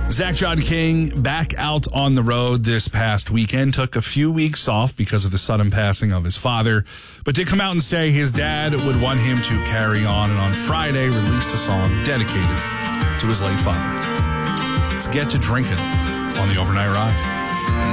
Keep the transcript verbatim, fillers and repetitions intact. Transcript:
Zach John King back out on the road this past weekend. Took a few weeks off because of the sudden passing of his father, but did come out and say his dad would want him to carry on, and on Friday released a song dedicated to his late father. Let's get to drinking on the Overnight Ride.